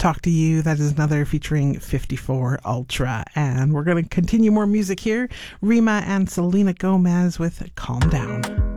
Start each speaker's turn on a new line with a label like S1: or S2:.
S1: Talk to You. That is another featuring 54 Ultra. And we're going to continue more music here. Rema and Selena Gomez with Calm Down.